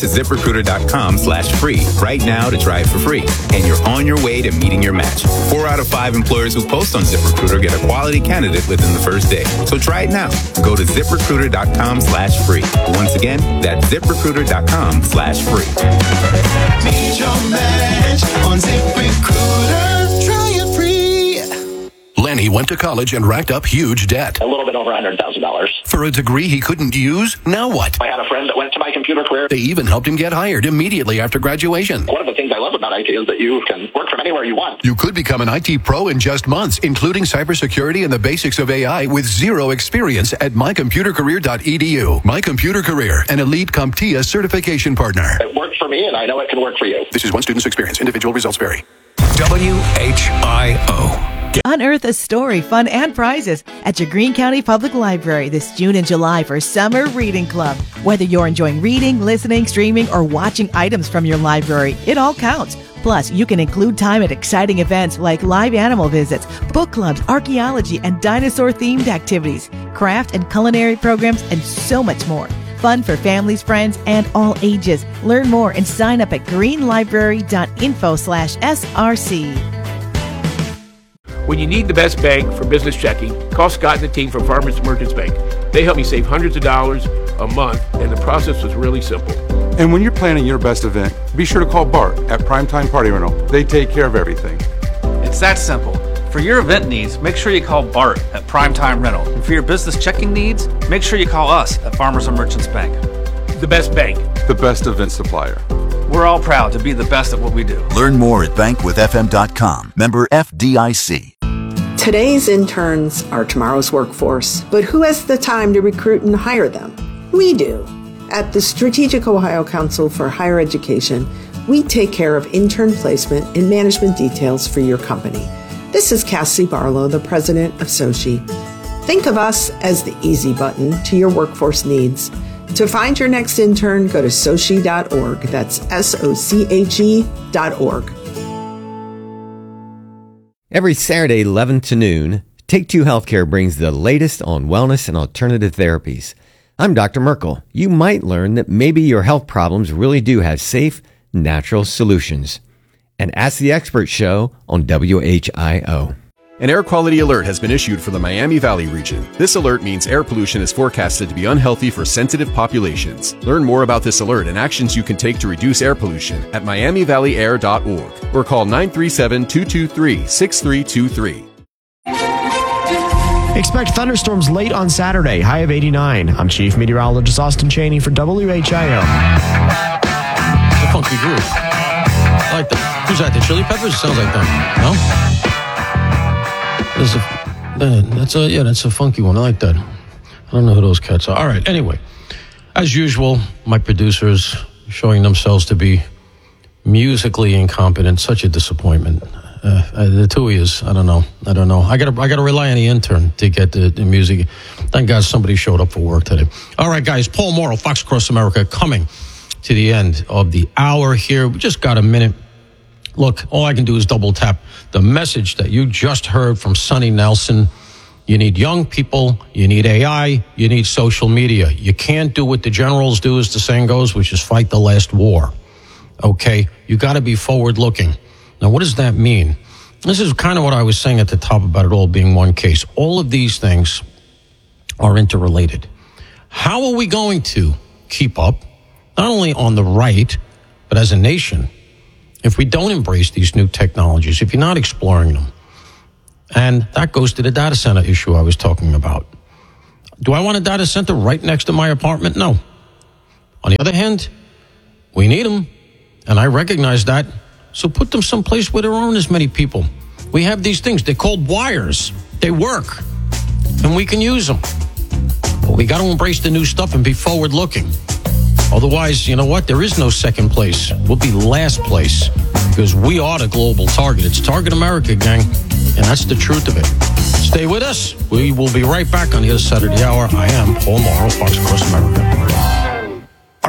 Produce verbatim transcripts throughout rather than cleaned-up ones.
to ZipRecruiter.com slash free right now to try it for free. And you're on your way to meeting your match. Four out of five employers who post on ZipRecruiter get a quality candidate within the first day. So try it now. Go to ZipRecruiter.com slash free. Once again, that's ZipRecruiter.com slash free. Meet your match on ZipRecruiter. Try it free. Lenny went to college and racked up huge debt. A little bit over one hundred thousand dollars. For a degree he couldn't use? Now what? I had a friend that went to my computer career. They even helped him get hired immediately after graduation. One of the things I love about I T is that you can work from anywhere you want. You could become an I T pro in just months, including cybersecurity and the basics of A I with zero experience at my computer career dot e d u. My Computer Career, an elite CompTIA certification partner. It worked for me, and I know it can work for you. This is one student's experience. Individual results vary. W H I O. Unearth a story, fun, and prizes at your Greene County Public Library this June and July for Summer Reading Club. Whether you're enjoying reading, listening, streaming, or watching items from your library, it all counts. Plus, you can include time at exciting events like live animal visits, book clubs, archaeology, and dinosaur-themed activities, craft and culinary programs, and so much more. Fun for families, friends, and all ages. Learn more and sign up at greenlibrary.info slash SRC. When you need the best bank for business checking, call Scott and the team from Farmers Merchants Bank. They helped me save hundreds of dollars a month, and the process was really simple. And when you're planning your best event, be sure to call Bart at Primetime Party Rental. They take care of everything. It's that simple. For your event needs, make sure you call Bart at Primetime Rental. And for your business checking needs, make sure you call us at Farmers and Merchants Bank. The best bank. The best event supplier. We're all proud to be the best at what we do. Learn more at bank with f m dot com. Member F D I C. Today's interns are tomorrow's workforce, but who has the time to recruit and hire them? We do. At the Strategic Ohio Council for Higher Education, we take care of intern placement and management details for your company. This is Cassie Barlow, the president of SOCHI. Think of us as the easy button to your workforce needs. To find your next intern, go to sochi dot org. That's S O C H E dot org. Every Saturday, eleven to noon, Take Two Healthcare brings the latest on wellness and alternative therapies. I'm Doctor Merkel. You might learn that maybe your health problems really do have safe, natural solutions. And Ask the Expert show on W H I O. An air quality alert has been issued for the Miami Valley region. This alert means air pollution is forecasted to be unhealthy for sensitive populations. Learn more about this alert and actions you can take to reduce air pollution at miami valley air dot org or call nine three seven, two two three, six three two three. Expect thunderstorms late on Saturday, high of eighty-nine. I'm Chief Meteorologist Austin Chaney for W H I O. A funky groove. I like that. Who's that? The Chili Peppers? Sounds like them. No? That's a, uh, that's a, yeah, that's a funky one. I like that. I don't know who those cats are. All right, anyway. As usual, my producers showing themselves to be musically incompetent. Such a disappointment. Uh, uh, the two of yous, I don't know. I don't know. I gotta, I gotta rely on the intern to get the, the music. Thank God somebody showed up for work today. All right, guys. Paul Morrow, Fox Across America, coming to the end of the hour here. We just got a minute. Look, all I can do is double tap the message that you just heard from Sonny Nelson. You need young people, you need A I, you need social media. You can't do what the generals do, as the saying goes, which is fight the last war. Okay? You got to be forward-looking. Now, what does that mean? This is kind of what I was saying at the top about it all being one case. All of these things are interrelated. How are we going to keep up, not only on the right, but as a nation, if we don't embrace these new technologies, if you're not exploring them? And that goes to the data center issue I was talking about. Do I want a data center right next to my apartment? No. On the other hand, we need them, and I recognize that. So put them someplace where there aren't as many people. We have these things. They're called wires. They work, and we can use them. But we got to embrace the new stuff and be forward-looking. Otherwise, you know what? There is no second place. We'll be last place because we are the global target. It's Target America, gang, and that's the truth of it. Stay with us. We will be right back on the other side of the hour. I am Paul Morrow, Fox Across America. Are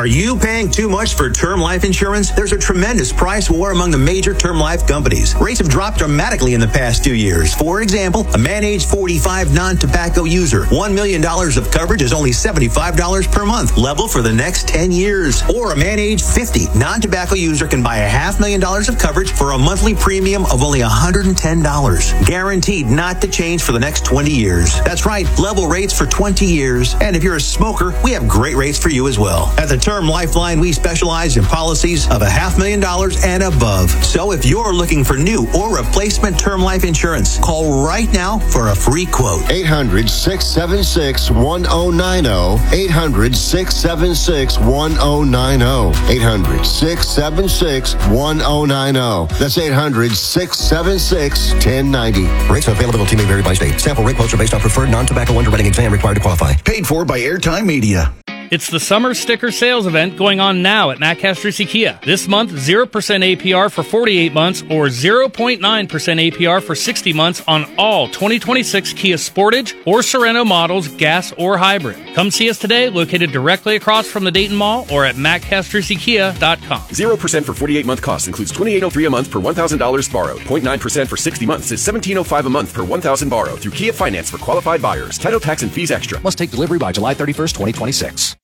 Are you paying too much for term life insurance? There's a tremendous price war among the major term life companies. Rates have dropped dramatically in the past two years. For example, a man age forty-five non-tobacco user, one million dollars of coverage is only seventy-five dollars per month, level for the next ten years. Or a man age fifty non-tobacco user can buy a half million dollars of coverage for a monthly premium of only one hundred ten dollars. Guaranteed not to change for the next twenty years. That's right, level rates for twenty years. And if you're a smoker, we have great rates for you as well. At the Term Lifeline, we specialize in policies of a half million dollars and above. So if you're looking for new or replacement term life insurance, call right now for a free quote. eight hundred, six seven six, one oh nine oh. eight hundred, six seven six, one oh nine oh. eight hundred, six seven six, one oh nine oh. That's eight hundred, six seven six, one oh nine oh. Rates and availability may vary by state. Sample rate quotes are based on preferred non-tobacco underwriting exam required to qualify. Paid for by Airtime Media. It's the summer sticker sales event going on now at Matt Castrucci Kia. This month, zero percent A P R for forty-eight months or zero point nine percent A P R for sixty months on all twenty twenty-six Kia Sportage or Sorento models, gas or hybrid. Come see us today, located directly across from the Dayton Mall or at matt castrucci kia dot com. zero percent for forty-eight month cost includes twenty-eight oh three a month per one thousand dollars borrowed. zero point nine percent for sixty months is seventeen oh five a month per one thousand borrowed through Kia Finance for qualified buyers. Title, tax, and fees extra. Must take delivery by July thirty-first, twenty twenty-six.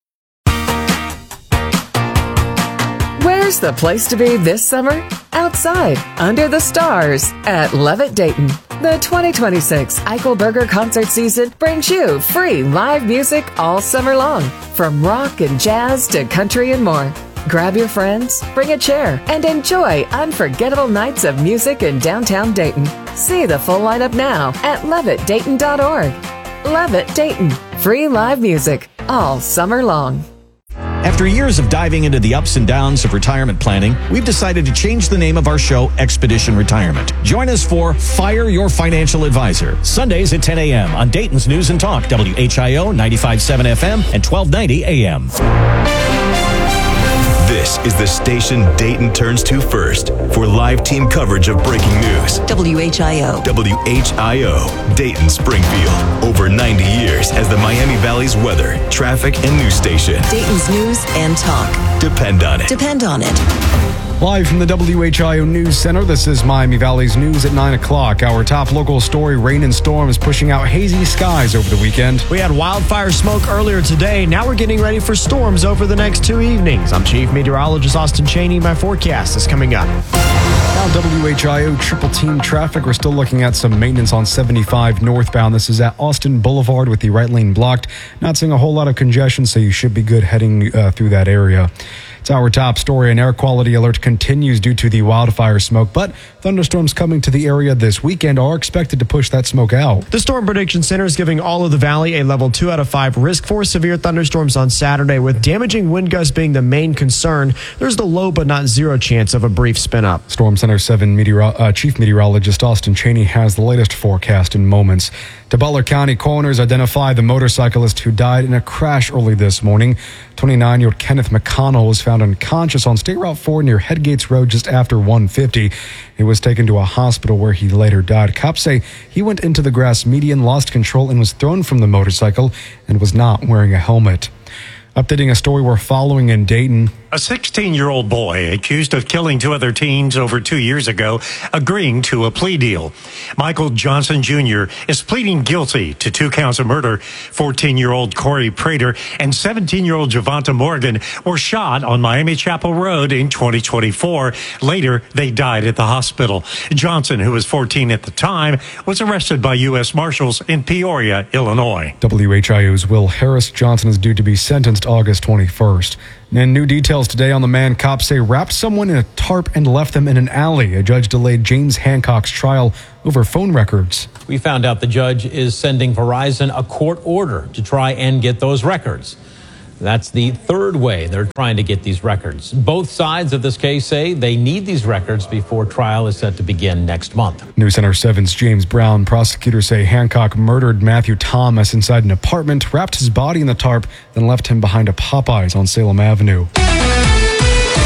Where's the place to be this summer? Outside, under the stars, at Levitt Dayton. The twenty twenty-six Eichelberger concert season brings you free live music all summer long, from rock and jazz to country and more. Grab your friends, bring a chair, and enjoy unforgettable nights of music in downtown Dayton. See the full lineup now at levitt dayton dot org. Levitt Dayton, free live music all summer long. After years of diving into the ups and downs of retirement planning, we've decided to change the name of our show, Expedition Retirement. Join us for Fire Your Financial Advisor, Sundays at ten a.m. on Dayton's News and Talk, W H I O ninety-five point seven F M and twelve ninety A M. This is the station Dayton turns to first for live team coverage of breaking news. W H I O. W H I O, Dayton Springfield. Over ninety years as the Miami Valley's weather, traffic, and news station. Dayton's News and Talk. Depend on it. Depend on it. Live from the W H I O News Center, this is Miami Valley's news at nine o'clock. Our top local story, rain and storms pushing out hazy skies over the weekend. We had wildfire smoke earlier today. Now we're getting ready for storms over the next two evenings. I'm Chief Meteorologist Austin Cheney. My forecast is coming up. Now W H I O triple team traffic. We're still looking at some maintenance on seventy-five northbound. This is at Austin Boulevard with the right lane blocked. Not seeing a whole lot of congestion, so you should be good heading uh, through that area. It's our top story. An air quality alert continues due to the wildfire smoke, but thunderstorms coming to the area this weekend are expected to push that smoke out. The Storm Prediction Center is giving all of the valley a level two out of five risk for severe thunderstorms on Saturday, with damaging wind gusts being the main concern. There's the low but not zero chance of a brief spin up. Storm Center seven meteor- uh, Chief Meteorologist Austin Cheney has the latest forecast in moments. To Butler County, coroners identify the motorcyclist who died in a crash early this morning. twenty-nine-year-old Kenneth McConnell was found unconscious on State Route four near Headgates Road just after one fifty. He was taken to a hospital where he later died. Cops say he went into the grass median, lost control, and was thrown from the motorcycle and was not wearing a helmet. Updating a story we're following in Dayton. A sixteen-year-old boy accused of killing two other teens over two years ago, agreeing to a plea deal. Michael Johnson Junior is pleading guilty to two counts of murder. fourteen-year-old Corey Prater and seventeen-year-old Javonta Morgan were shot on Miami Chapel Road in twenty twenty-four. Later, they died at the hospital. Johnson, who was fourteen at the time, was arrested by U S Marshals in Peoria, Illinois. W H I O's Will Harris. Johnson is due to be sentenced August twenty-first. And new details today on the man cops say wrapped someone in a tarp and left them in an alley. A judge delayed James Hancock's trial over phone records. We found out the judge is sending Verizon a court order to try and get those records. That's the third way they're trying to get these records. Both sides of this case say they need these records before trial is set to begin next month. News Center seven's James Brown. Prosecutors say Hancock murdered Matthew Thomas inside an apartment, wrapped his body in the tarp, then left him behind a Popeyes on Salem Avenue.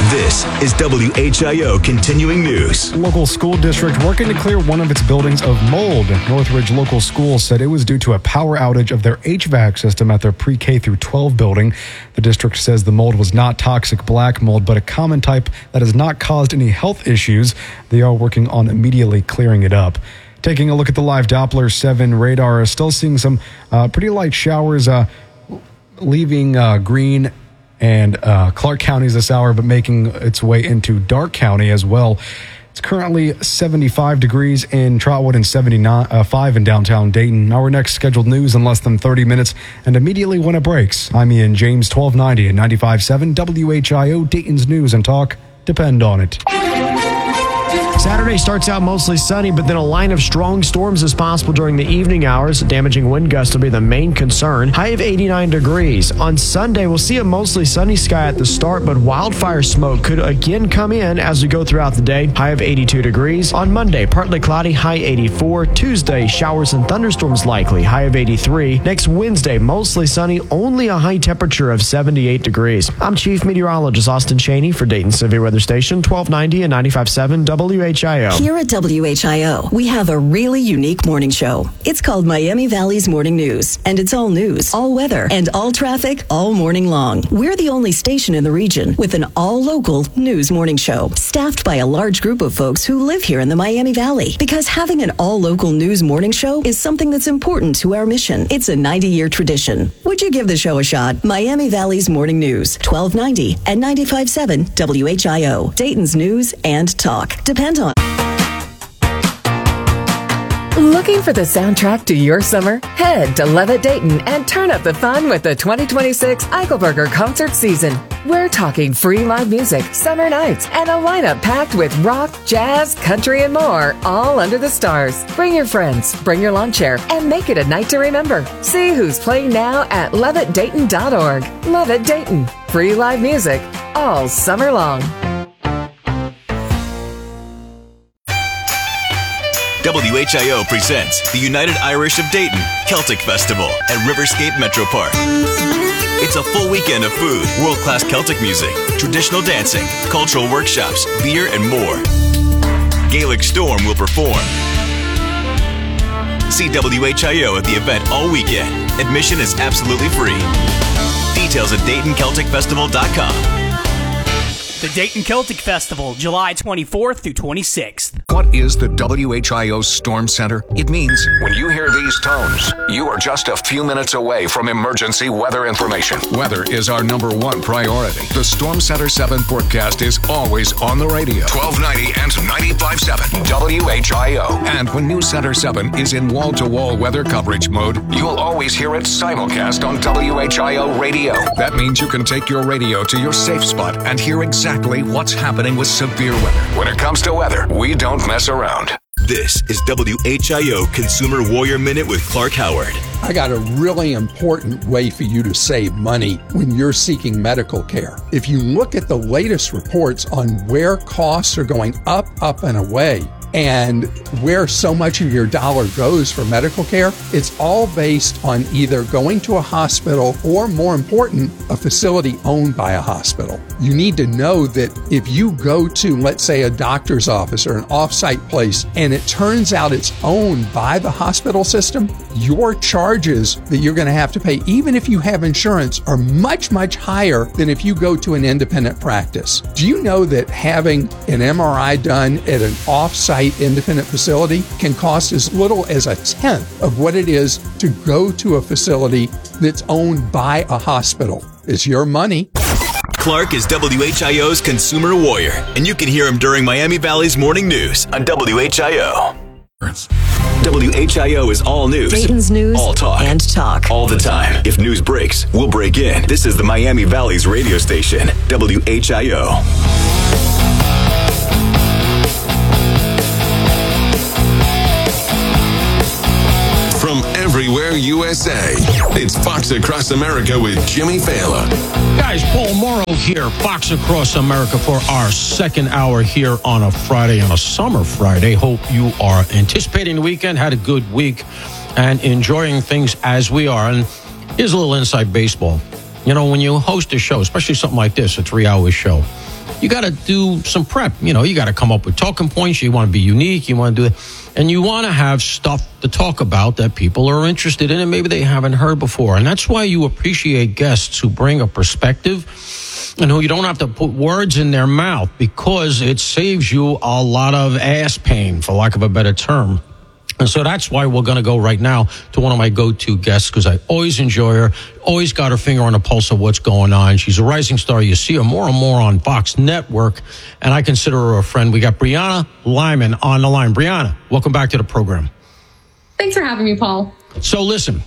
This is W H I O Continuing News. Local school district working to clear one of its buildings of mold. Northridge Local Schools said it was due to a power outage of their H V A C system at their pre-K through twelve building. The district says the mold was not toxic black mold, but a common type that has not caused any health issues. They are working on immediately clearing it up. Taking a look at the live Doppler seven radar, still seeing some uh, pretty light showers uh, leaving uh, Greene and uh, Clark counties this hour, but making its way into Darke County as well. It's currently seventy-five degrees in Trotwood and seventy-five in downtown Dayton. Our next scheduled news in less than thirty minutes and immediately when it breaks. I'm Ian James, twelve ninety and ninety-five point seven W H I O, Dayton's News and Talk. Depend on it. Saturday starts out mostly sunny, but then a line of strong storms is possible during the evening hours. Damaging wind gusts will be the main concern. High of eighty-nine degrees. On Sunday, we'll see a mostly sunny sky at the start, but wildfire smoke could again come in as we go throughout the day. High of eighty-two degrees. On Monday, partly cloudy, high eighty-four. Tuesday, showers and thunderstorms likely, high of eighty-three. Next Wednesday, mostly sunny, only a high temperature of seventy-eight degrees. I'm Chief Meteorologist Austin Cheney for Dayton Severe Weather Station, twelve ninety and ninety-five point seven W H I O. Here at W H I O, we have a really unique morning show. It's called Miami Valley's Morning News, and it's all news, all weather, and all traffic all morning long. We're the only station in the region with an all-local news morning show, staffed by a large group of folks who live here in the Miami Valley. Because having an all-local news morning show is something that's important to our mission. It's a ninety-year tradition. Would you give the show a shot? Miami Valley's Morning News, twelve ninety and ninety-five point seven W H I O, Dayton's News and Talk. Depend on. Looking for the soundtrack to your summer? Head to Levitt Dayton and turn up the fun with the twenty twenty-six Eichelberger concert season. We're talking free live music, summer nights, and a lineup packed with rock, jazz, country, and more, all under the stars. Bring your friends, bring your lawn chair, and make it a night to remember. See who's playing now at levitt dayton dot org. Levitt Dayton. Free live music all summer long. W H I O presents the United Irish of Dayton Celtic Festival at Riverscape Metro Park. It's a full weekend of food, world-class Celtic music, traditional dancing, cultural workshops, beer, and more. Gaelic Storm will perform. See W H I O at the event all weekend. Admission is absolutely free. Details at dayton celtic festival dot com. The Dayton Celtic Festival, July twenty-fourth through twenty-sixth. What is the W H I O Storm Center? It means when you hear these tones, you are just a few minutes away from emergency weather information. Weather is our number one priority. The Storm Center seven forecast is always on the radio. twelve ninety and ninety-five point seven W H I O. And when News Center seven is in wall-to-wall weather coverage mode, you'll always hear it simulcast on W H I O radio. That means you can take your radio to your safe spot and hear exactly Exactly what's happening with severe weather. When it comes to weather, we don't mess around. This is W H I O Consumer Warrior Minute with Clark Howard. I got a really important way for you to save money when you're seeking medical care. If you look at the latest reports on where costs are going up, up, and away, and where so much of your dollar goes for medical care, it's all based on either going to a hospital or, more important, a facility owned by a hospital. You need to know that if you go to, let's say, a doctor's office or an off-site place, and it turns out it's owned by the hospital system, your charges that you're going to have to pay, even if you have insurance, are much, much higher than if you go to an independent practice. Do you know that having an M R I done at an off-site independent facility can cost as little as a tenth of what it is to go to a facility that's owned by a hospital? It's your money. Clark is W H I O's Consumer Warrior, and you can hear him during Miami Valley's Morning News on W H I O. W H I O is all news, Dayton's News all talk, and talk all the time. If news breaks, we'll break in. This is the Miami Valley's radio station, W H I O. From everywhere U S A, it's Fox Across America with Jimmy Fallon. Guys, Paul Morrow here, Fox Across America for our second hour here on a Friday, on a summer Friday. Hope you are anticipating the weekend, had a good week, and enjoying things as we are. And here's a little inside baseball. You know, when you host a show, especially something like this, a three-hour show, you got to do some prep. You know, you got to come up with talking points. You want to be unique. You want to do it. And you want to have stuff to talk about that people are interested in and maybe they haven't heard before. And that's why you appreciate guests who bring a perspective and who you don't have to put words in their mouth, because it saves you a lot of ass pain, for lack of a better term. And so that's why we're going to go right now to one of my go-to guests, because I always enjoy her, always got her finger on the pulse of what's going on. She's a rising star. You see her more and more on Fox Network, and I consider her a friend. We got Brianna Lyman on the line. Brianna, welcome back to the program. Thanks for having me, Paul. So listen,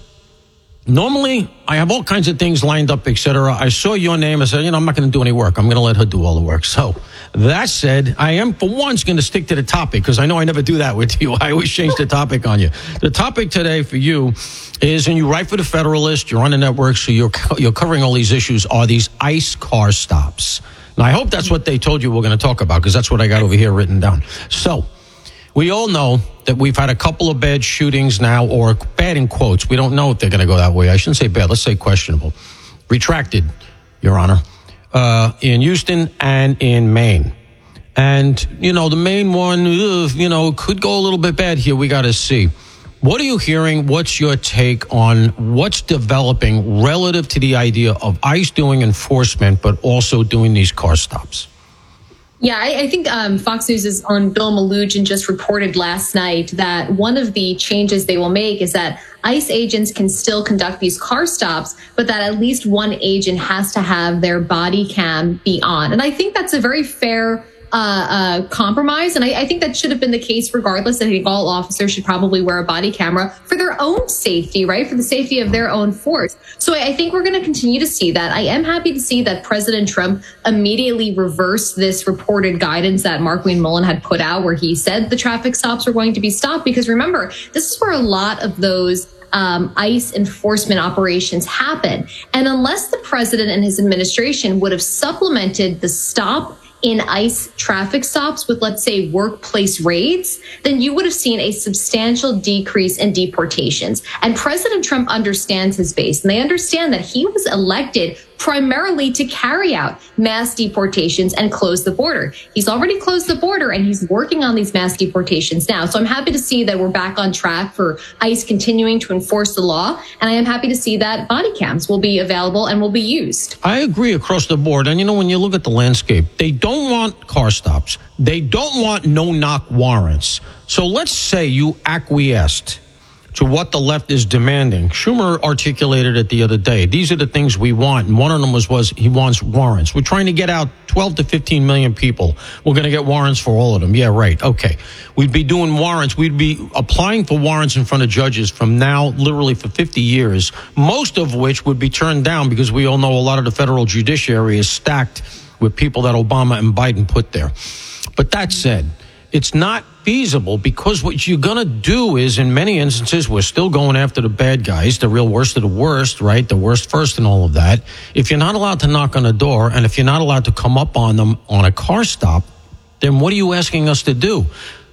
normally I have all kinds of things lined up, et cetera. I saw your name. I said, you know, I'm not going to do any work. I'm going to let her do all the work. So that said, I am for once going to stick to the topic, because I know I never do that with you. I always change the topic on you. The topic today for you is, and you write for the Federalist, you're on the network, so you're you're covering all these issues, are these ICE car stops. Now, I hope that's what they told you we're going to talk about, because that's what I got over here written down. So we all know that we've had a couple of bad shootings now, or bad in quotes. We don't know if they're going to go that way. I shouldn't say bad. Let's say questionable. Retracted, Your Honor, uh, in Houston and in Maine. And, you know, the main one, ugh, you know, could go a little bit bad here. We got to see. What are you hearing? What's your take on what's developing relative to the idea of ICE doing enforcement, but also doing these car stops? Yeah, I, I think um, Fox News' own Bill Malugin just reported last night that one of the changes they will make is that ICE agents can still conduct these car stops, but that at least one agent has to have their body cam be on. And I think that's a very fair Uh, uh, compromise. And I, I think that should have been the case regardless. I think all officers should probably wear a body camera for their own safety, right? For the safety of their own force. So I, I think we're going to continue to see that. I am happy to see that President Trump immediately reversed this reported guidance that Markwayne Mullin had put out, where he said the traffic stops were going to be stopped. Because remember, this is where a lot of those Um, ICE enforcement operations happen. And unless the president and his administration would have supplemented the stop in ICE traffic stops with, let's say, workplace raids, then you would have seen a substantial decrease in deportations. And President Trump understands his base, and they understand that he was elected primarily to carry out mass deportations and close the border. He's already closed the border, and he's working on these mass deportations now. So I'm happy to see that we're back on track for ICE continuing to enforce the law. And I am happy to see that body cams will be available and will be used. I agree across the board. And, you know, when you look at the landscape, they don't want car stops. They don't want no-knock warrants. So let's say you acquiesced to what the left is demanding. Schumer articulated it the other day. These are the things we want. And one of them was, was he wants warrants. We're trying to get out twelve to fifteen million people. We're going to get warrants for all of them. Yeah, right. Okay. We'd be doing warrants. We'd be applying for warrants in front of judges from now, literally for fifty years, most of which would be turned down because we all know a lot of the federal judiciary is stacked with people that Obama and Biden put there. But that said, it's not feasible, because what you're going to do is, in many instances, we're still going after the bad guys, the real worst of the worst, right? The worst first and all of that. If you're not allowed to knock on the door, and if you're not allowed to come up on them on a car stop, then what are you asking us to do?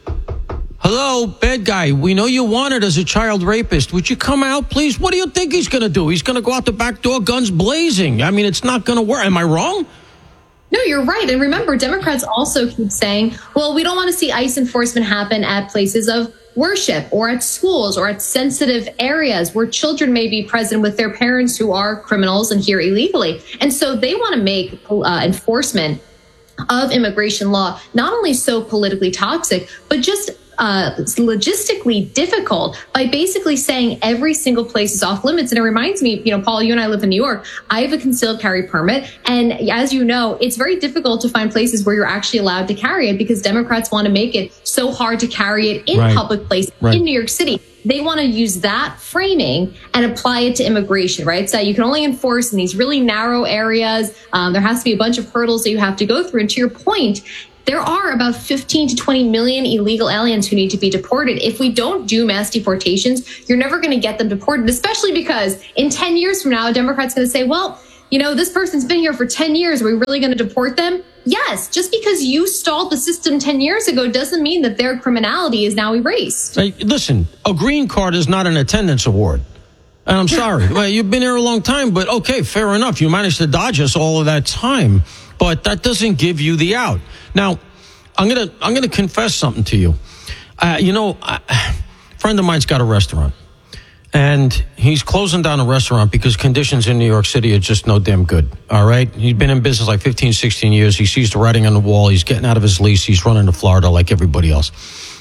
Hello, bad guy. We know you wanted as a child rapist. Would you come out, please? What do you think he's going to do? He's going to go out the back door, guns blazing. I mean, it's not going to work. Am I wrong? No, you're right. And remember, Democrats also keep saying, well, we don't want to see ICE enforcement happen at places of worship or at schools or at sensitive areas where children may be present with their parents who are criminals and here illegally. And so they want to make uh, enforcement of immigration law not only so politically toxic, but just Uh, logistically difficult by basically saying every single place is off limits. And it reminds me, you know, Paul, you and I live in New York. I have a concealed carry permit. And as you know, it's very difficult to find places where you're actually allowed to carry it, because Democrats want to make it so hard to carry it in right. public places right. in New York City. They want to use that framing and apply it to immigration, right? So you can only enforce in these really narrow areas. Um, there has to be a bunch of hurdles that you have to go through. And to your point, there are about fifteen to twenty million illegal aliens who need to be deported. If we don't do mass deportations, you're never going to get them deported, especially because in ten years from now, a Democrat's going to say, well, you know, this person's been here for ten years. Are we really going to deport them? Yes. Just because you stalled the system ten years ago doesn't mean that their criminality is now erased. Hey, listen, a green card is not an attendance award. And I'm sorry. Well, you've been here a long time, but okay, fair enough. You managed to dodge us all of that time. but that doesn't give you the out. Now, I'm gonna I'm gonna confess something to you. Uh, you know, a friend of mine's got a restaurant, and he's closing down a restaurant because conditions in New York City are just no damn good. All right, he's been in business like fifteen, sixteen years. He sees the writing on the wall. He's getting out of his lease. He's running to Florida like everybody else.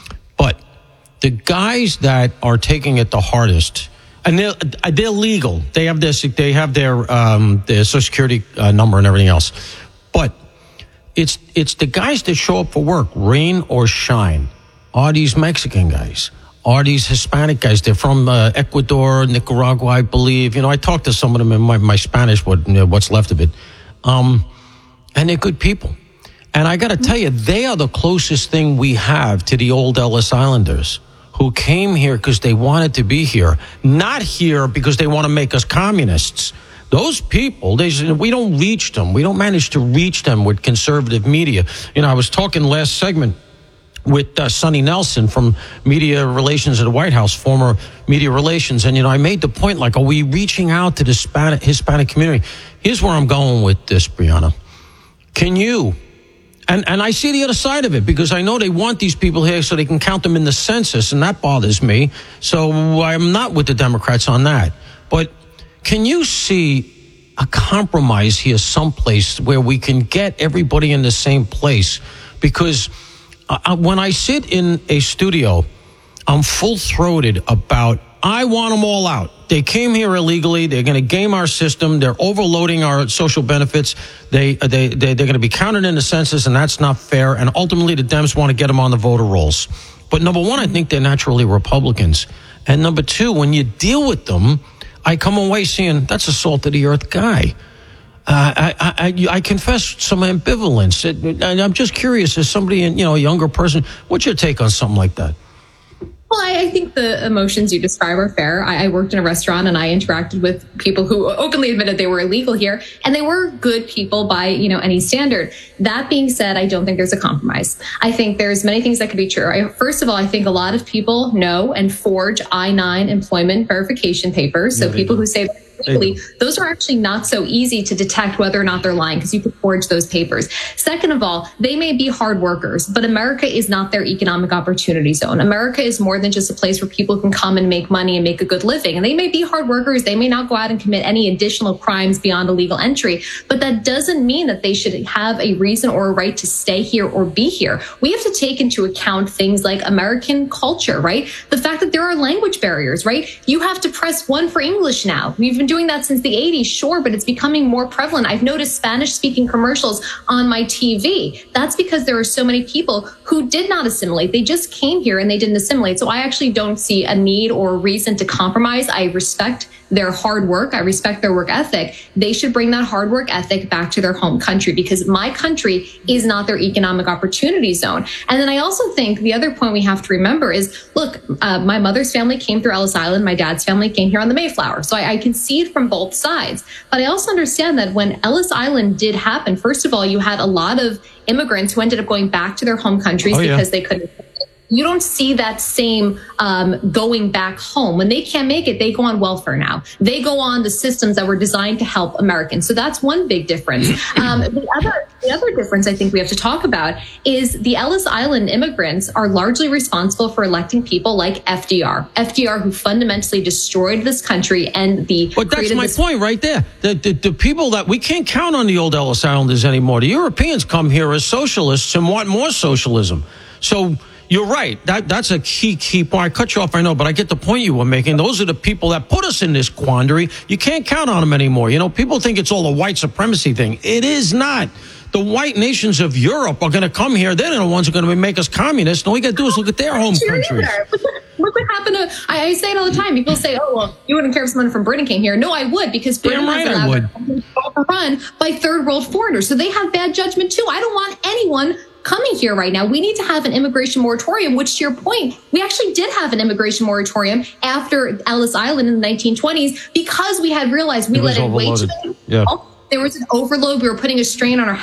But the guys that are taking it the hardest. And they're, they're legal. They have their, they have their, um, their Social Security uh, number and everything else. But it's it's the guys that show up for work, rain or shine, are these Mexican guys, are these Hispanic guys. They're from uh, Ecuador, Nicaragua, I believe. You know, I talked to some of them in my, my Spanish, what, you know, what's left of it. Um, and they're good people. And I got to tell you, they are the closest thing we have to the old Ellis Islanders, who came here because they wanted to be here, not here because they want to make us communists. Those people, they, we don't reach them. We don't manage to reach them with conservative media. You know, I was talking last segment with uh, Sonny Nelson from Media Relations at the White House, former Media Relations. And, you know, I made the point, like, are we reaching out to the Hispanic, Hispanic community? Here's where I'm going with this, Brianna. Can you... And and I see the other side of it because I know they want these people here so they can count them in the census, and that bothers me. So I'm not with the Democrats on that. But can you see a compromise here someplace where we can get everybody in the same place? Because uh, when I sit in a studio, I'm full-throated about, I want them all out. They came here illegally. They're going to game our system. They're overloading our social benefits. They, they, they, they're going to be counted in the census, and that's not fair. And ultimately, the Dems want to get them on the voter rolls. But number one, I think they're naturally Republicans. And number two, when you deal with them, I come away seeing that's a salt-of-the-earth guy. Uh, I, I, I confess some ambivalence. And I'm just curious, as somebody, you know, a younger person, what's your take on something like that? Well, I, I think the emotions you describe are fair. I, I worked in a restaurant and I interacted with people who openly admitted they were illegal here, and they were good people by, you know, any standard. That being said, I don't think there's a compromise. I think there's many things that could be true. I, first of all, I think a lot of people know and forge I nine employment verification papers. So yeah, people do. who say legally, those are actually not so easy to detect whether or not they're lying because you could forge those papers. Second of all, they may be hard workers, but America is not their economic opportunity zone. America is more than just a place where people can come and make money and make a good living. And they may be hard workers. They may not go out and commit any additional crimes beyond illegal entry, but that doesn't mean that they should have a reason or a right to stay here or be here. We have to take into account things like American culture, right? The fact that there are language barriers, right? You have to press one for English now. We've been doing that since the eighties, sure, but it's becoming more prevalent. I've noticed Spanish-speaking commercials on my T V. That's because there are so many people who did not assimilate. They just came here and they didn't assimilate. So I actually don't see a need or a reason to compromise. I respect their hard work. I respect their work ethic. They should bring that hard work ethic back to their home country because my country is not their economic opportunity zone. And then I also think the other point we have to remember is, look, uh, my mother's family came through Ellis Island. My dad's family came here on the Mayflower. So I, I can see it from both sides. But I also understand that when Ellis Island did happen, first of all, you had a lot of immigrants who ended up going back to their home countries oh, yeah. because they couldn't. You don't see that same um, going back home. When they can't make it, they go on welfare now. They go on the systems that were designed to help Americans. So that's one big difference. Um, the other the other difference I think we have to talk about is the Ellis Island immigrants are largely responsible for electing people like F D R. F D R, who fundamentally destroyed this country and the... But that's my point right there. The, the, the people that... We can't count on the old Ellis Islanders anymore. The Europeans come here as socialists and want more socialism. So... You're right. That that's a key, key point. I cut you off, I know, but I get the point you were making. Those are the people that put us in this quandary. You can't count on them anymore. You know, people think it's all a white supremacy thing. It is not. The white nations of Europe are going to come here. They're the ones who are going to make us communists. And all we got to do is look at their home countries. Look what happened to, I, I say it all the time. People say, oh, well, you wouldn't care if someone from Britain came here. No, I would, because Britain right, has allowed run by third world foreigners. So they have bad judgment too. I don't want anyone coming here right now. We need to have an immigration moratorium, which, to your point, we actually did have an immigration moratorium after Ellis Island in the nineteen twenties because we had realized we let in way too many people. Yeah. There was an overload. We were putting a strain on our